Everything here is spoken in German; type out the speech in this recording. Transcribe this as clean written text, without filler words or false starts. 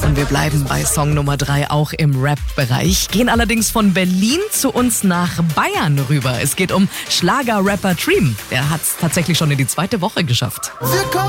Und wir bleiben bei Song Nummer 3 auch im Rap-Bereich. Gehen allerdings von Berlin zu uns nach Bayern rüber. Es geht um Schlager-Rapper Dream. Der hat es tatsächlich schon in die 2. Woche geschafft. Wir kommen